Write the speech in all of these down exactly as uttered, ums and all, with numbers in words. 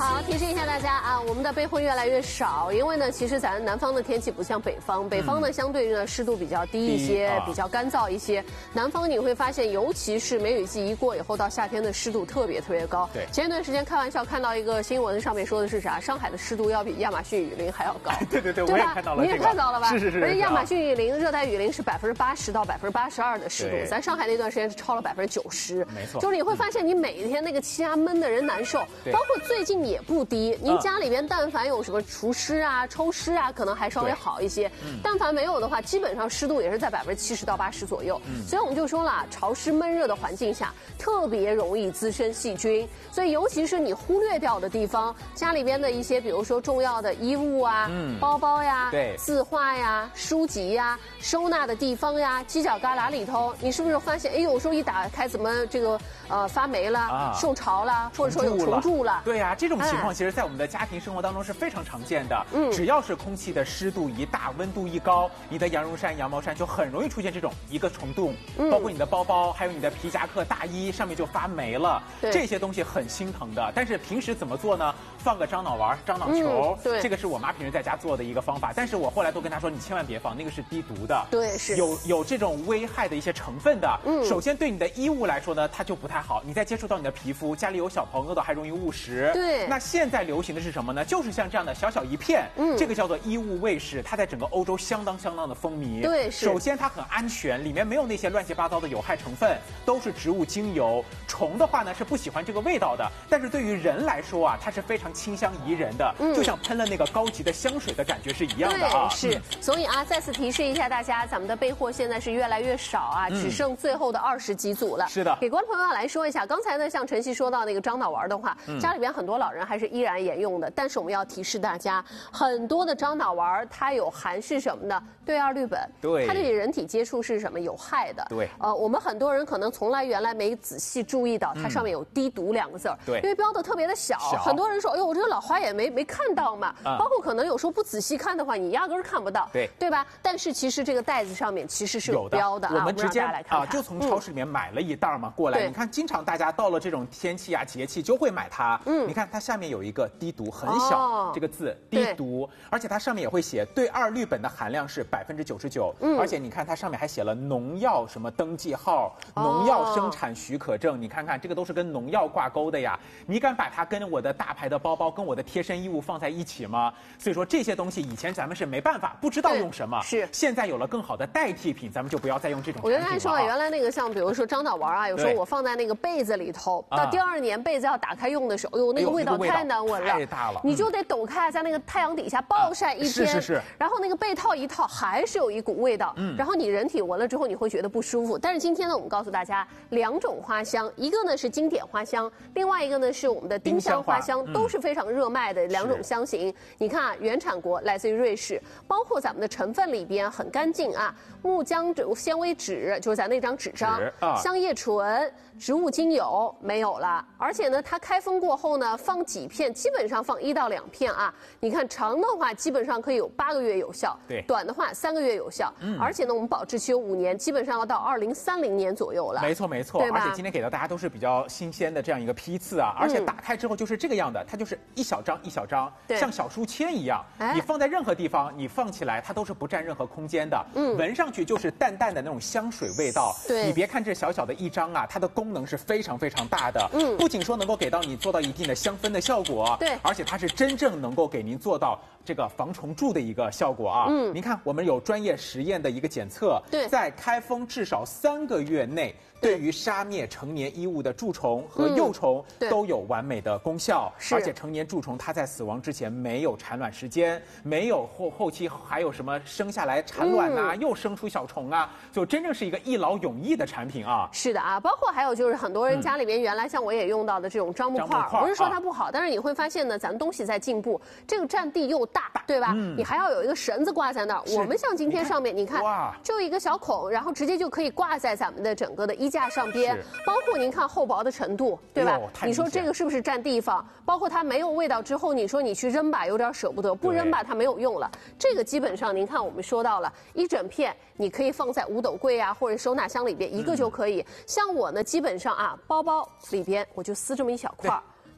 好，提示一下大家啊，我们的被会越来越少，因为呢，其实咱南方的天气不像北方，北方呢、嗯、相对呢湿度比较低一些，啊、比较干燥一些。南方你会发现，尤其是梅雨季一过以后，到夏天的湿度特别特别高。对，前一段时间开玩笑看到一个新闻，上面说的是啥？上海的湿度要比亚马逊雨林还要高。 对对对， 对吧？ 我也看到了、这个， 你也看到了吧？ 是是是。 而且亚马逊雨林、热带雨林是百分之八十到百分之八十二的湿度，咱上海那段时间是超了百分之九十。 没错， 就是你会发现，你每天那个气压闷的人难受，包括最近也不低。您家里边但凡有什么除湿啊、抽湿啊，可能还稍微好一些。嗯、但凡没有的话，基本上湿度也是在百分之七十到八十左右。嗯、所以我们就说了，潮湿闷热的环境下，特别容易滋生细菌。所以尤其是你忽略掉的地方，家里边的一些，比如说重要的衣物啊、嗯、包包呀、对、字画呀、书籍呀、收纳的地方呀、犄角旮旯里头，你是不是发现，哎，有时候一打开怎么这个呃发霉了、啊、受潮了，或者说有虫蛀了？ 对呀、啊，这种情况其实在我们的家庭生活当中是非常常见的。嗯，只要是空气的湿度一大、温度一高，你的羊绒衫、羊毛衫就很容易出现这种一个虫洞，嗯、包括你的包包，还有你的皮夹克、大衣上面就发霉了。这些东西很心疼的。但是平时怎么做呢？放个樟脑丸、樟脑球，嗯、对，这个是我妈平时在家做的一个方法。但是我后来都跟她说，你千万别放，那个是低毒的， 对，是有有这种危害的一些成分的。嗯，首先对你的衣物来说呢，它就不太好。你再接触到你的皮肤，家里有小朋友的还容易误食。对，那现在流行的是什么呢？就是像这样的小小一片，嗯，这个叫做衣物卫士，它在整个欧洲相当相当的风靡。对，是。首先它很安全，里面没有那些乱七八糟的有害成分，都是植物精油。虫的话呢是不喜欢这个味道的，但是对于人来说啊，它是非常清香宜人的，嗯、就像喷了那个高级的香水的感觉是一样的啊。 是，所以啊，再次提示一下大家，咱们的备货现在是越来越少啊，嗯、只剩最后的二十几组了。是的，给观众朋友来说一下，刚才呢，像晨曦说到那个樟脑丸的话，嗯、家里边很多老人还是依然沿用的，但是我们要提示大家，很多的樟脑丸它有含是什么呢？对二氯苯，对，它对人体接触是什么？有害的。对，呃，我们很多人可能从来原来没仔细注意到，它上面有低毒两个字儿，对，因为标的特别的小，小很多人说，哎呦，我这个老花眼没没看到嘛，嗯、包括可能有时候不仔细看的话，你压根儿看不到，对，对吧？但是其实这个袋子上面其实是有标的啊， 我们直接来看看啊，就从超市里面买了一袋嘛过来，嗯、你看，经常大家到了这种天气啊、节气就会买它，嗯，你看它下面有一个低毒，很小，哦、这个字低毒，而且它上面也会写对二氯苯的含量是百分之九十九，嗯，而且你看它上面还写了农药什么登记号、农药生产许可证，你看看这个都是跟农药挂钩的呀，你敢把它跟我的大牌的包包、跟我的贴身衣物放在一起吗？所以说这些东西以前咱们是没办法，不知道用什么，是现在有了更好的代替品，咱们就不要再用这种产品了。 我跟大家说啊，原来那个像比如说樟脑丸啊，有时候我放在那个被子里头，到第二年被子要打开用的时候，哎呦，那个味道太难闻了， 太大了， 你就得抖开，在那个太阳底下暴晒一天，是是是，然后那个被套一套还是有一股味道，嗯，然后你人体闻了之后你会觉得不舒服。但是今天呢，我们告诉大家两种花香，一个呢是经典花香，另外一个呢是我们的丁香花香，都是非常热卖的两种香型。你看啊，原产国来自于瑞士，包括咱们的成分里边很干净啊，木浆纤维酯就是咱那张纸张，啊、香叶醇、植物精油没有了，而且呢，它开封过后呢，放几片，基本上放一到两片啊。你看长的话，基本上可以有八个月有效，对；短的话三个月有效，嗯、而且呢，我们保质期有五年，基本上要到二零三零年左右了。 没错没错，而且今天给到大家都是比较新鲜的这样一个批次啊，而且打开之后就是这个样的，它就是一小张一小张，像小书签一样，你放在任何地方，你放起来它都是不占任何空间的，嗯，闻上去就是淡淡的那种香水味道。对，你别看这小小的一张啊，它的功能是非常非常大的，嗯，不仅说能够给到你做到一定的香氛的效果，对，而且它是真正能够给您做到这个防虫蛀的一个效果啊。嗯，您看我们有专业实验的一个检测，对，在开封至少三个月内，对于杀灭成年衣物的蛀虫和幼虫都有完美的功效，而且成年蛀虫它在死亡之前没有产卵时间，没有后后期还有什么生下来产卵啊，嗯、又生出小虫啊，就真正是一个一劳永逸的产品啊。 是的啊，包括还有就是很多人家里面原来像我也用到的这种樟木块，不是说它不好，啊、但是你会发现呢，咱们东西在进步，这个占地又大，对吧？嗯、你还要有一个绳子挂在那儿。我们像今天上面，你看，你看就一个小孔，然后直接就可以挂在咱们的整个的衣架上边，包括您看厚薄的程度，对吧？你说这个是不是占地方？包括它没有味道之后，你说你去扔吧，有点舍不得；不扔吧，它没有用了。这个基本上您看，我们说到了一整片，你可以放在五斗柜啊或者收纳箱里边，一个就可以。嗯、像我呢，基本上啊，包包里边我就撕这么一小块。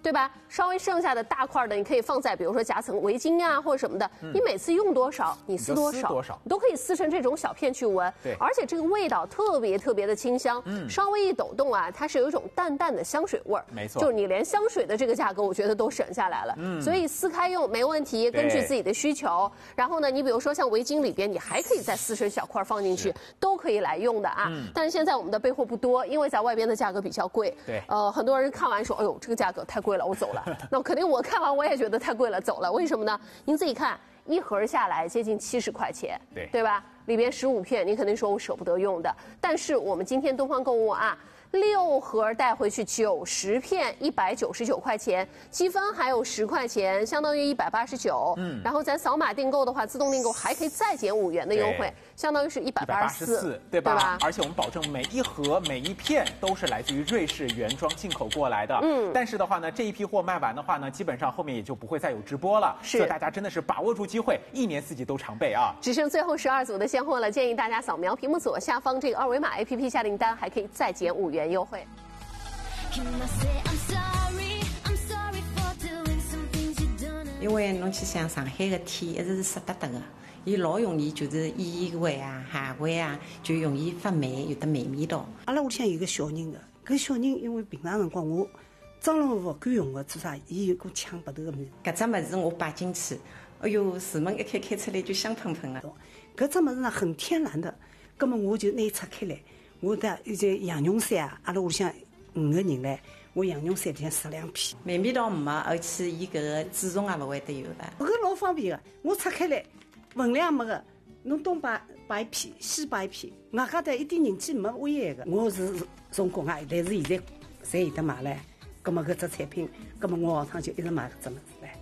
对吧？稍微剩下的大块的，你可以放在比如说夹层围巾啊或者什么的，嗯、你每次用多少，你撕多少， 多少你都可以撕成这种小片去闻。 对， 而且这个味道特别特别的清香，嗯，稍微一抖动啊，它是有一种淡淡的香水味儿。 没错， 就是你连香水的这个价格，我觉得都省下来了。嗯，所以撕开用没问题，根据自己的需求。然后呢，你比如说像围巾里边，你还可以再撕成小块放进去，都可以来用的啊。嗯、但是现在我们的备货不多，因为在外边的价格比较贵。 对， 呃，很多人看完说，哎呦，这个价格太贵了，我走了。那肯定我看完我也觉得太贵了，走了。为什么呢？您自己看，一盒下来接近七十块钱， 对对吧？里边十五片，你肯定说我舍不得用的。但是我们今天东方购物啊。六盒带回去九十片，一百九十九块钱，积分还有十块钱，相当于一百八十九。嗯，然后咱扫码订购的话，自动订购还可以再减五元的优惠，相当于是一百八十四， 对吧？对吧？而且我们保证每一盒每一片都是来自于瑞士原装进口过来的。嗯，但是的话呢，这一批货卖完的话呢，基本上后面也就不会再有直播了。 是， 所以大家真的是把握住机会，一年四季都常备啊！ 只剩最后十二组的现货了，建议大家扫描屏幕左下方这个二维码 A P P 下订单，还可以再减五元优惠。 因为侬去想上海的天一直是湿哒哒的，伊老容易就是烟味啊、汗味啊，就容易发霉，有的霉味道。 阿拉屋里向有个小人的，搿小人因为平常辰光我装了勿敢用的，做啥？伊有股抢白头的物事。 搿只物事我摆进去，哎哟，水门一开开出来就香喷喷的。 搿只物事呢很天然的，葛么我就拿伊拆开来，我的一些羊绒衫啊，阿拉屋里向五个人唻。我羊绒衫里向十两片， 霉味道没，而且伊搿个蛀虫也勿会得有的。 搿老方便个，我拆开来，分量没个，侬东摆摆一片，西摆一片，外加的一点人气没危害个。我是从国外，但是现在侪有得买唻。葛么搿只产品，葛么我下趟就一直买搿只物事唻。